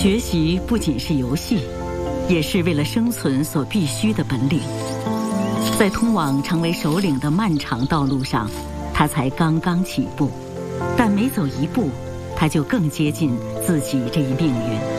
学习不仅是游戏，也是为了生存所必须的本领。在通往成为首领的漫长道路上，他才刚刚起步，但每走一步，他就更接近自己这一命运。